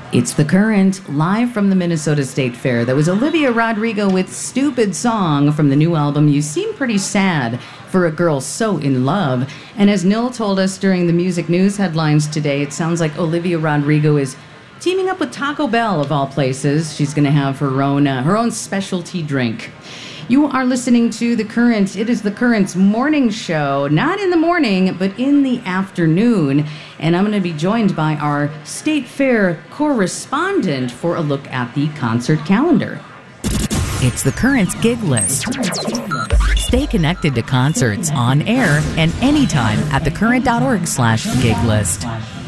It's The Current, live from the Minnesota State Fair. That was Olivia Rodrigo with Stupid Song from the new album You Seem Pretty Sad for a Girl So in Love. And as Nil told us during the music news headlines today, it sounds like Olivia Rodrigo is teaming up with Taco Bell, of all places. She's going to have her own specialty drink. You are listening to The Current. It is The Current's morning show, not in the morning, but in the afternoon. And I'm going to be joined by our State Fair correspondent for a look at the concert calendar. It's The Current's gig list. Stay connected to concerts on air and anytime at thecurrent.org/gig list.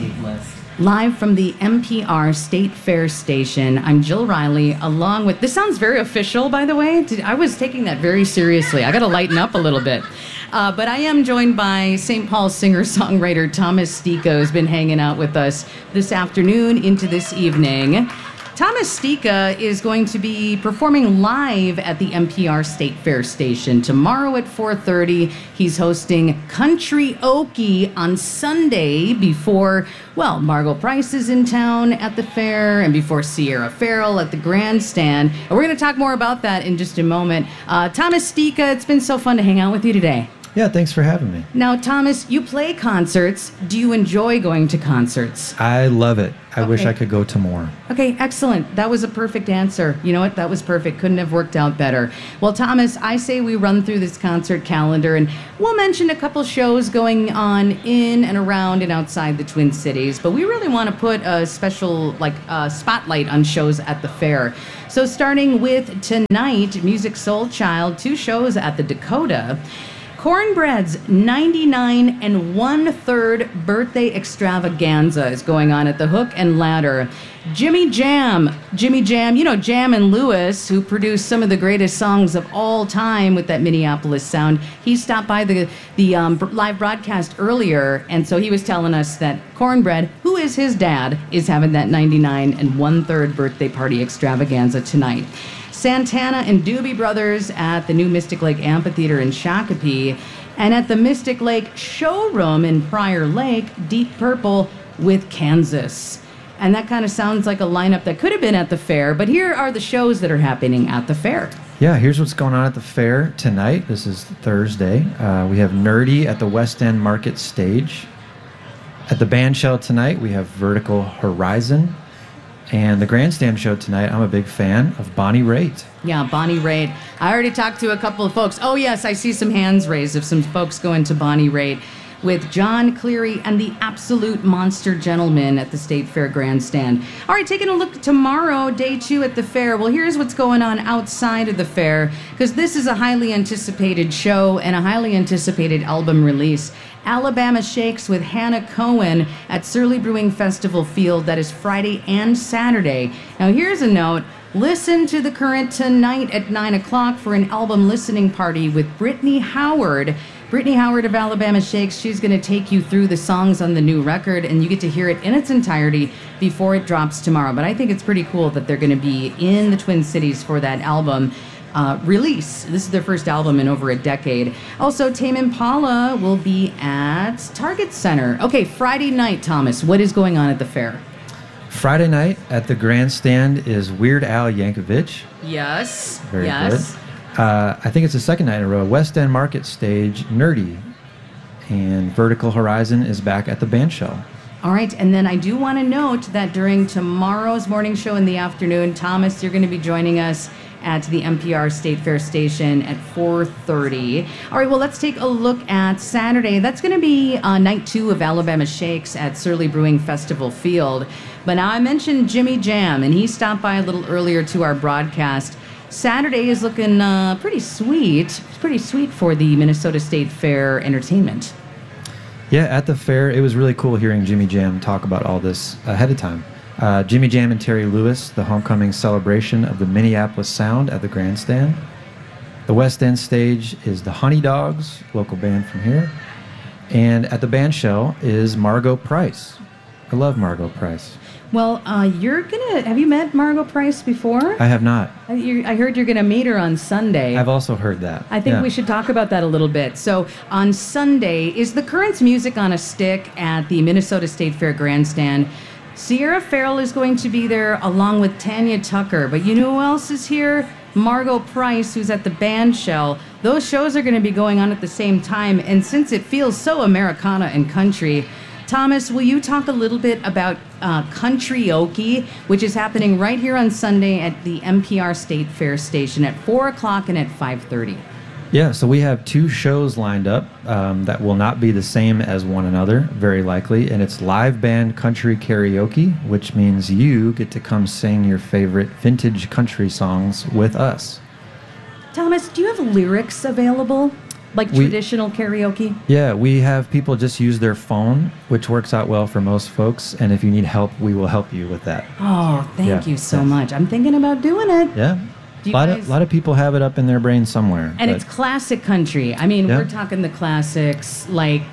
Live from the NPR State Fair station, I'm Jill Riley, along with... This sounds very official, by the way. I was taking that very seriously. I got to lighten up a little bit. But I am joined by St. Paul singer-songwriter Thomas Stika, who's been hanging out with us this afternoon into this evening. Thomas Stika is going to be performing live at the NPR State Fair station tomorrow at 4:30. He's hosting Country Okie on Sunday before, well, Margot Price is in town at the fair and before Sierra Farrell at the grandstand. And we're going to talk more about that in just a moment. Thomas Stika, it's been so fun to hang out with you today. Yeah, thanks for having me. Now, Thomas, you play concerts. Do you enjoy going to concerts? I love it. I wish I could go to more. Okay, excellent. That was a perfect answer. You know what? That was perfect. Couldn't have worked out better. Well, Thomas, I say we run through this concert calendar, and we'll mention a couple shows going on in and around and outside the Twin Cities, but we really want to put a special, spotlight on shows at the fair. So starting with tonight, Music Soul Child, 2 shows at the Dakota. Cornbread's 99 1/3 birthday extravaganza is going on at the Hook and Ladder. Jimmy Jam, you know Jam and Lewis, who produced some of the greatest songs of all time with that Minneapolis sound. He stopped by the live broadcast earlier, and so he was telling us that Cornbread, who is his dad, is having that 99 1/3 birthday party extravaganza tonight. Santana and Doobie Brothers at the new Mystic Lake Amphitheater in Shakopee, and at the Mystic Lake Showroom in Prior Lake, Deep Purple with Kansas. And that kind of sounds like a lineup that could have been at the fair, but here are the shows that are happening at the fair. Yeah, here's what's going on at the fair tonight. This is Thursday. We have Nerdy at the West End Market Stage. At the band shell tonight, we have Vertical Horizon. And the grandstand show tonight, I'm a big fan of Bonnie Raitt. Yeah, Bonnie Raitt. I already talked to a couple of folks. Oh, yes, I see some hands raised of some folks going to Bonnie Raitt with John Cleary and the Absolute Monster Gentlemen at the State Fair grandstand. All right, taking a look tomorrow, day 2 at the fair. Well, here's what's going on outside of the fair, because this is a highly anticipated show and a highly anticipated album release. Alabama Shakes with Hannah Cohen at Surly Brewing Festival Field. That is Friday and Saturday. Now, here's a note. Listen to The Current tonight at 9 o'clock for an album listening party with Brittany Howard. Brittany Howard of Alabama Shakes, she's going to take you through the songs on the new record, and you get to hear it in its entirety before it drops tomorrow. But I think it's pretty cool that they're going to be in the Twin Cities for that album release. This is their first album in over a decade. Also, Tame Impala will be at Target Center. Okay, Friday night, Thomas, what is going on at the fair? Friday night at the grandstand is Weird Al Yankovic. Yes. Very good. I think it's the second night in a row. West End Market Stage, Nerdy. And Vertical Horizon is back at the band shell. All right, and then I do want to note that during tomorrow's morning show in the afternoon, Thomas, you're going to be joining us at the NPR State Fair station at 4:30. All right, well, let's take a look at Saturday. That's going to be night 2 of Alabama Shakes at Surly Brewing Festival Field. But now I mentioned Jimmy Jam, and he stopped by a little earlier to our broadcast. Saturday is looking pretty sweet. It's pretty sweet for the Minnesota State Fair entertainment. Yeah, at the fair, it was really cool hearing Jimmy Jam talk about all this ahead of time. Jimmy Jam and Terry Lewis, the homecoming celebration of the Minneapolis Sound at the grandstand. The West End stage is the Honey Dogs, local band from here. And at the band shell is Margot Price. I love Margot Price. Well, have you met Margot Price before? I have not. I heard you're going to meet her on Sunday. I've also heard that. I think we should talk about that a little bit. So on Sunday, is The Current's music on a stick at the Minnesota State Fair grandstand. Sierra Farrell is going to be there along with Tanya Tucker. But you know who else is here? Margot Price, who's at the Band Shell. Those shows are going to be going on at the same time. And since it feels so Americana and country, Thomas, will you talk a little bit about Country-oke, which is happening right here on Sunday at the NPR State Fair station at 4 o'clock and at 5:30? Yeah, so we have 2 shows lined up that will not be the same as one another, very likely. And it's live band country karaoke, which means you get to come sing your favorite vintage country songs with us. Thomas, do you have lyrics available? Like traditional karaoke? Yeah, we have people just use their phone, which works out well for most folks. And if you need help, we will help you with that. Oh, thank you so much. I'm thinking about doing it. Yeah. A lot of people have it up in their brain somewhere. And it's classic country. I mean, we're talking the classics like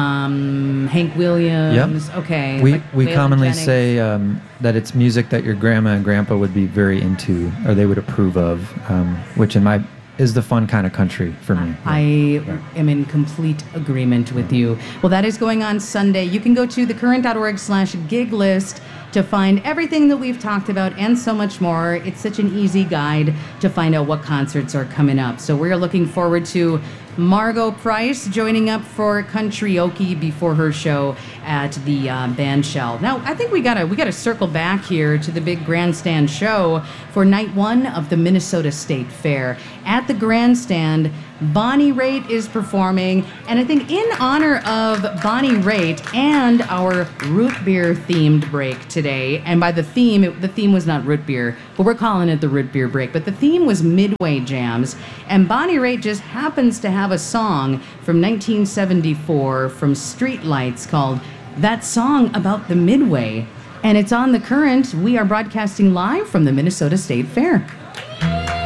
Hank Williams. Yep. Okay. We commonly say that it's music that your grandma and grandpa would be very into, or they would approve of, which is the fun kind of country for me. I am in complete agreement with you. Well, that is going on Sunday. You can go to thecurrent.org/gig list to find everything that we've talked about and so much more. It's such an easy guide to find out what concerts are coming up. So we're looking forward to Margot Price joining up for Country-oke before her show at the Band Shell. Now, I think we gotta circle back here to the big grandstand show for night 1 of the Minnesota State Fair. At the grandstand, Bonnie Raitt is performing, and I think in honor of Bonnie Raitt and our root beer themed break today, and by the theme was not root beer, but we're calling it the root beer break, but the theme was Midway Jams, and Bonnie Raitt just happens to have a song from 1974 from Streetlights called That Song About the Midway, and it's on The Current. We are broadcasting live from the Minnesota State Fair.